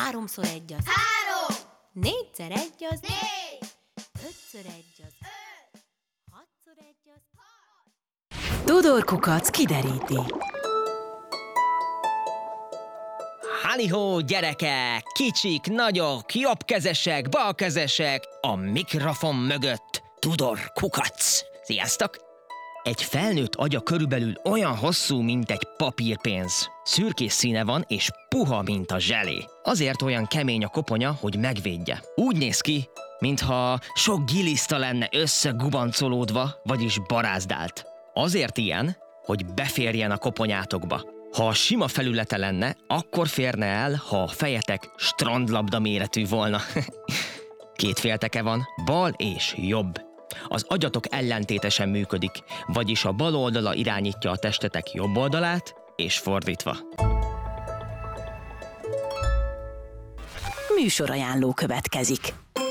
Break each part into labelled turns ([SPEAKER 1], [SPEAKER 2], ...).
[SPEAKER 1] Háromszor egy az
[SPEAKER 2] 3,
[SPEAKER 1] négyszer egy az
[SPEAKER 2] 4,
[SPEAKER 1] ötször egy az
[SPEAKER 2] 5,
[SPEAKER 1] hatszor egy az 6. Tudor Kukac kideríti.
[SPEAKER 3] Halihó, gyerekek! Kicsik, nagyok, jobbkezesek, balkezesek, a mikrofon mögött Tudor Kukac. Sziasztok! Egy felnőtt agya körülbelül olyan hosszú, mint egy papírpénz. Szürkés színe van, és puha, mint a zselé. Azért olyan kemény a koponya, hogy megvédje. Úgy néz ki, mintha sok giliszta lenne összegubancolódva, vagyis barázdált. Azért ilyen, hogy beférjen a koponyátokba. Ha a sima felülete lenne, akkor férne el, ha a fejetek strandlabda méretű volna. Két félteke van, bal és jobb. Az agyatok ellentétesen működik, vagyis a bal oldala irányítja a testetek jobb oldalát, és fordítva.
[SPEAKER 1] Műsorajánló következik.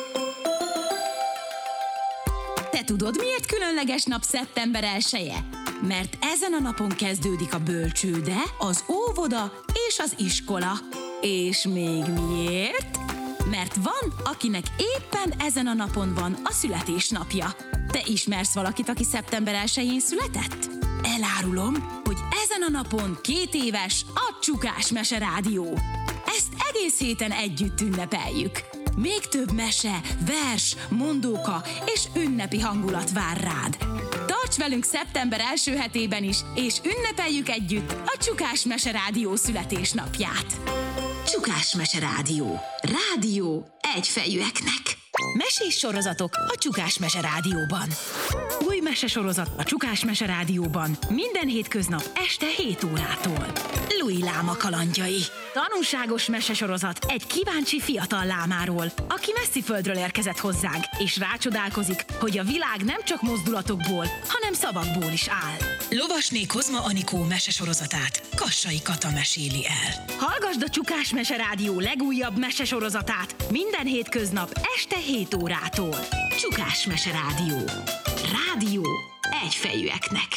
[SPEAKER 4] Te tudod, miért különleges nap szeptember 1-je? Mert ezen a napon kezdődik a bölcsőde, az óvoda és az iskola. És még miért? Mert van, akinek éppen ezen a napon van a születésnapja. Te ismersz valakit, aki szeptember 1-jén született? Elárulom, hogy ezen a napon 2 éves a Csukás Mese Rádió. Ezt egész héten együtt ünnepeljük. Még több mese, vers, mondóka és ünnepi hangulat vár rád. Tarts velünk szeptember 1. hetében is, és ünnepeljük együtt a Csukás Mese Rádió születésnapját. Csukás Mese Rádió. Rádió egyfejűeknek. Mesés sorozatok a Csukás Mese Rádióban. Új mesesorozat a Csukás Mese Rádióban minden hétköznap este 7 órától. Louis Láma kalandjai. Tanulságos mesesorozat egy kíváncsi fiatal lámáról, aki Messzi-földről érkezett hozzánk, és rácsodálkozik, hogy a világ nem csak mozdulatokból, hanem szavakból is áll. Lovasné Kozma Anikó mesesorozatát Kassai Kata meséli el. Hallgasd a Csukás Mese Rádió legújabb mesesorozatát minden hétköznap este 7 órától. Csukás Mese Rádió. Rádió egyfejűeknek.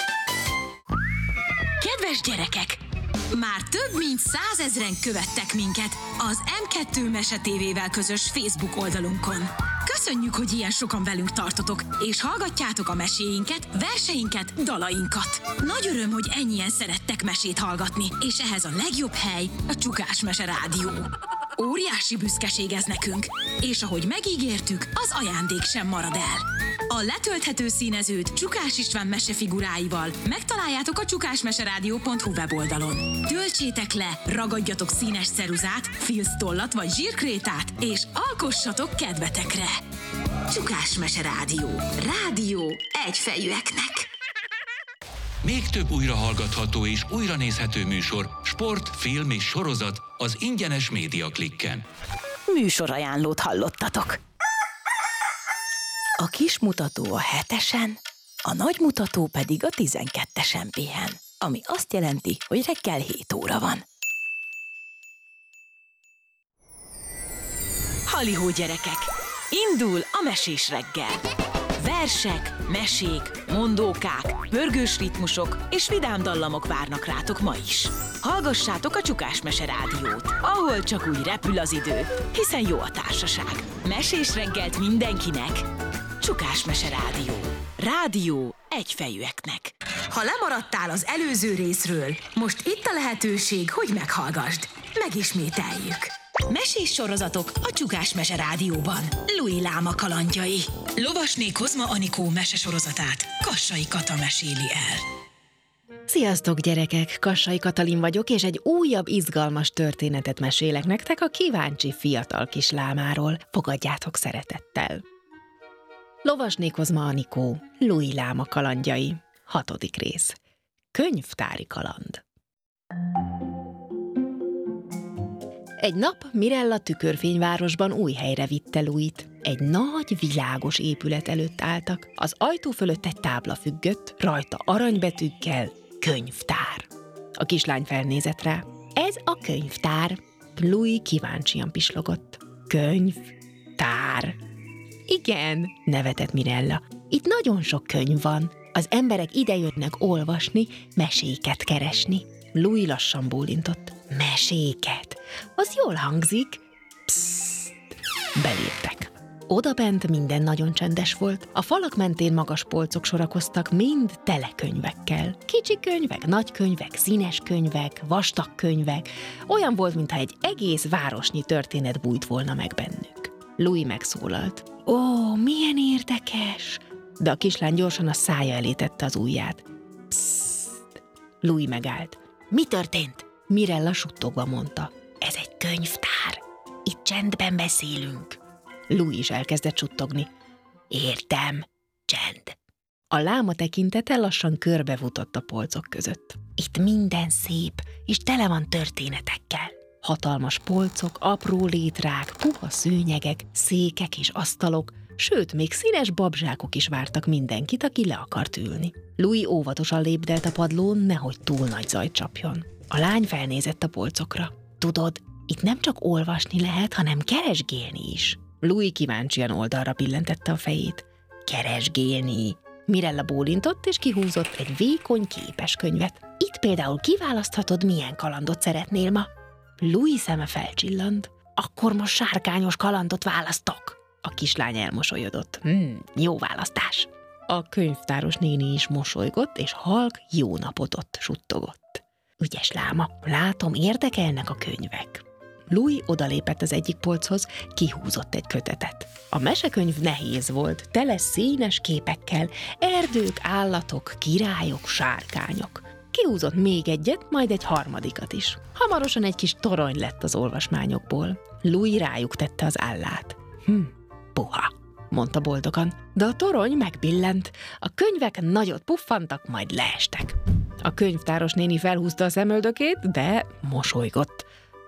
[SPEAKER 4] Kedves gyerekek! Már több mint 100 000-en követtek minket az M2 Mese TV-vel közös Facebook oldalunkon. Köszönjük, hogy ilyen sokan velünk tartotok, és hallgatjátok a meséinket, verseinket, dalainkat. Nagy öröm, hogy ennyien szerettek mesét hallgatni, és ehhez a legjobb hely a Csukás Mese Rádió. Óriási büszkeség ez nekünk, és ahogy megígértük, az ajándék sem marad el. A letölthető színezőt Csukás István mesefiguráival megtaláljátok a csukásmeseradio.hu weboldalon. Töltsétek le, ragadjatok színes ceruzát, filctollat vagy zsírkrétát, és alkossatok kedvetekre. Csukás Mese Rádió. Rádió egyfejűeknek.
[SPEAKER 5] Még több újrahallgatható és újranézhető műsor, sport, film és sorozat az ingyenes Média Klikken.
[SPEAKER 1] Műsorajánlót hallottatok. A kis mutató a 7-esen, a nagy mutató pedig a 12-esen pihen, ami azt jelenti, hogy reggel 7 óra van. Halihó, gyerekek! Indul a mesés reggel! Versek, mesék, mondókák, pörgős ritmusok és vidám dallamok várnak rátok ma is. Hallgassátok a Csukás Mese Rádiót, ahol csak úgy repül az idő, hiszen jó a társaság. Mesés reggelt mindenkinek! Csukás Mese Rádió. Rádió egyfejűeknek. Ha lemaradtál az előző részről, most itt a lehetőség, hogy meghallgasd. Megismételjük. Mesés sorozatok a Csukás Mese Rádióban. Louis Láma kalandjai. Lovasné Kozma Anikó mesesorozatát Kassai Kata meséli el.
[SPEAKER 6] Sziasztok, gyerekek! Kassai Katalin vagyok, és egy újabb izgalmas történetet mesélek nektek a kíváncsi fiatal kis lámáról. Fogadjátok szeretettel! Lovasné Kozma Anikó, Louis Láma kalandjai. 6. rész. Könyvtári kaland. Egy nap Mirella tükörfényvárosban új helyre vitte Louist. Egy nagy, világos épület előtt álltak. Az ajtó fölött egy tábla függött, rajta aranybetűkkel könyvtár. A kislány felnézett rá. Ez a könyvtár. Louis kíváncsian pislogott. Könyvtár. Igen, nevetett Mirella. Itt nagyon sok könyv van. Az emberek idejönnek olvasni, meséket keresni. Louis lassan bólintott. Meséket? Az jól hangzik. Pszst! Beléptek. Odabent minden nagyon csendes volt. A falak mentén magas polcok sorakoztak, mind tele könyvekkel. Kicsi könyvek, nagy könyvek, színes könyvek, vastag könyvek. Olyan volt, mintha egy egész városnyi történet bújt volna meg bennük. Louis megszólalt. Ó, milyen érdekes! De a kislány gyorsan a szája elé tette az ujját. Pszst! Louis megállt. Mi történt? Mirella suttogva mondta. Ez egy könyvtár. Itt csendben beszélünk. Louis is elkezdett suttogni. Értem, csend. A láma tekintete lassan körbefutott a polcok között. Itt minden szép, és tele van történetekkel. Hatalmas polcok, apró létrák, puha szőnyegek, székek és asztalok, sőt, még színes babzsákok is vártak mindenkit, aki le akart ülni. Louis óvatosan lépdelt a padlón, nehogy túl nagy zajt csapjon. A lány felnézett a polcokra. Tudod, itt nem csak olvasni lehet, hanem keresgélni is. Louis kíváncsian oldalra billentette a fejét. Keresgélni. Mirella bólintott, és kihúzott egy vékony képeskönyvet. Itt például kiválaszthatod, milyen kalandot szeretnél ma. Louis szeme felcsillant. Akkor most sárkányos kalandot választok. A kislány elmosolyodott. Jó választás. A könyvtáros néni is mosolygott, és halk jó napot ott suttogott. Ügyes láma, látom, érdekelnek a könyvek. Louis odalépett az egyik polchoz, kihúzott egy kötetet. A mesekönyv nehéz volt, tele színes képekkel, erdők, állatok, királyok, sárkányok. Kihúzott még egyet, majd egy harmadikat is. Hamarosan egy kis torony lett az olvasmányokból. Louis rájuk tette az állát. Puha, mondta boldogan, de a torony megbillent. A könyvek nagyot puffantak, majd leestek. A könyvtáros néni felhúzta a szemöldökét, de mosolygott.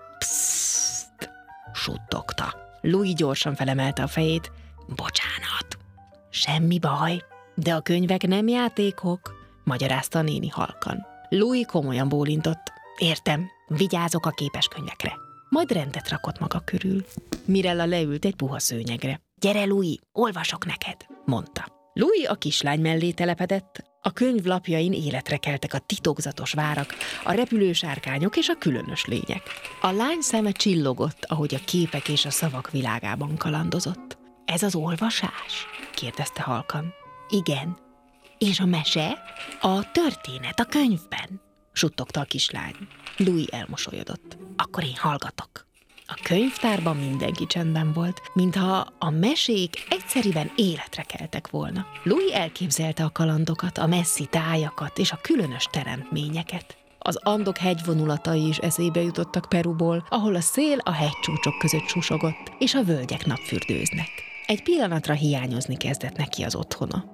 [SPEAKER 6] Pszst, suttogta. Louis gyorsan felemelte a fejét. Bocsánat. Semmi baj, de a könyvek nem játékok, magyarázta a néni halkan. Louis komolyan bólintott. Értem, vigyázok a képeskönyvekre. Majd rendet rakott maga körül. Mirella leült egy puha szőnyegre. Gyere, Louis, olvasok neked, mondta. Louis a kislány mellé telepedett. A könyv lapjain életre keltek a titokzatos várak, a repülő sárkányok és a különös lények. A lány szeme csillogott, ahogy a képek és a szavak világában kalandozott. Ez az olvasás? kérdezte halkan. Igen. És a mese? A történet a könyvben, suttogta a kislány. Louis elmosolyodott. Akkor én hallgatok. A könyvtárban mindenki csendben volt, mintha a mesék egyszeriben életre keltek volna. Louis elképzelte a kalandokat, a messzi tájakat és a különös teremtményeket. Az Andok hegyvonulatai is eszébe jutottak Peruból, ahol a szél a hegycsúcsok között susogott, és a völgyek napfürdőznek. Egy pillanatra hiányozni kezdett neki az otthona.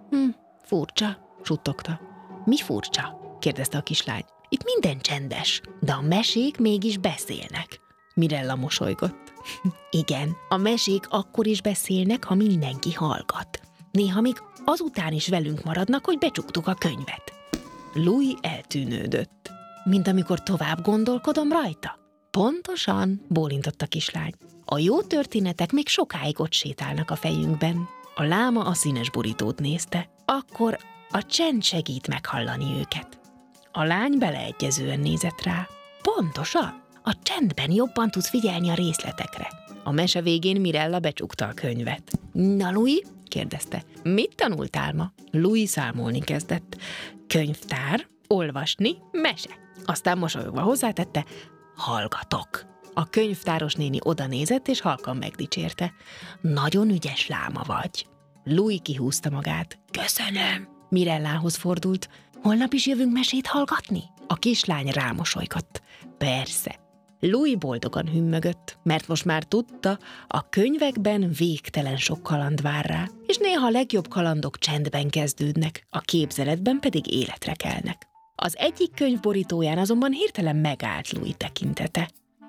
[SPEAKER 6] Furcsa, suttogta. Mi furcsa? kérdezte a kislány. Itt minden csendes, de a mesék mégis beszélnek. Mirella mosolygott. Igen, a mesék akkor is beszélnek, ha mindenki hallgat. Néha még azután is velünk maradnak, hogy becsuktuk a könyvet. Louis eltűnődött. Mint amikor tovább gondolkodom rajta? Pontosan, bólintott a kislány. A jó történetek még sokáig ott sétálnak a fejünkben. A láma a színes borítót nézte. Akkor a csend segít meghallani őket. A lány beleegyezően nézett rá. Pontosan? A csendben jobban tudsz figyelni a részletekre. A mese végén Mirella becsukta a könyvet. Na, Louis? kérdezte. Mit tanultál ma? Louis számolni kezdett. Könyvtár, olvasni, mese. Aztán mosolyogva hozzátette, hallgatok. A könyvtáros néni odanézett, és halkan megdicsérte. Nagyon ügyes láma vagy. Louis kihúzta magát. Köszönöm. Mirellához fordult. Holnap is jövünk mesét hallgatni? A kislány rámosolygott. Persze. Louis boldogan hümmögött, mert most már tudta, a könyvekben végtelen sok kaland vár rá, és néha a legjobb kalandok csendben kezdődnek, a képzeletben pedig életre kelnek. Az egyik könyv borítóján azonban hirtelen megállt Louis tekintete.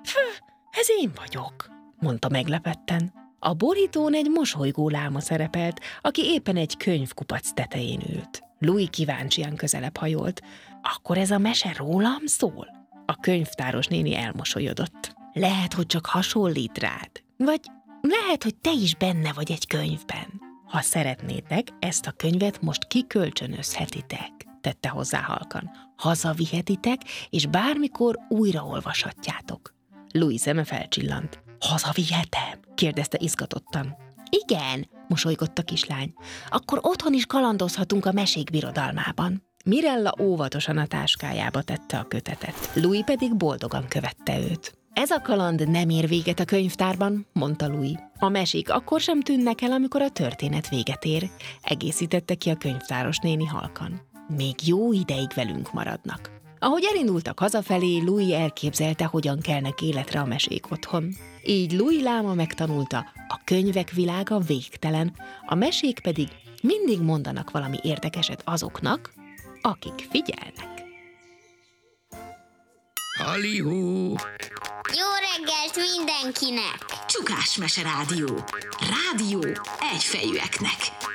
[SPEAKER 6] Ez én vagyok, mondta meglepetten. A borítón egy mosolygó láma szerepelt, aki éppen egy könyvkupac tetején ült. Louis kíváncsian közelebb hajolt. Akkor ez a mese rólam szól? A könyvtáros néni elmosolyodott. Lehet, hogy csak hasonlít rád, vagy lehet, hogy te is benne vagy egy könyvben. Ha szeretnétek, ezt a könyvet most kikölcsönözhetitek, tette hozzá halkan. Hazavihetitek, és bármikor újraolvashatjátok. Louis szeme felcsillant. Hazavihetem? kérdezte izgatottan. Igen, mosolygott a kislány. Akkor otthon is kalandozhatunk a mesék birodalmában. Mirella óvatosan a táskájába tette a kötetet. Louis pedig boldogan követte őt. Ez a kaland nem ér véget a könyvtárban, mondta Louis. A mesék akkor sem tűnnek el, amikor a történet véget ér, egészítette ki a könyvtáros néni halkan. Még jó ideig velünk maradnak. Ahogy elindultak hazafelé, Louis elképzelte, hogyan kelnek életre a mesék otthon. Így Louis láma megtanulta, a könyvek világa végtelen, a mesék pedig mindig mondanak valami érdekeset azoknak, akik figyelnek.
[SPEAKER 2] Halihó!
[SPEAKER 7] Jó reggelt mindenkinek!
[SPEAKER 4] Csukás Mese Rádió. Rádió egyfejűeknek.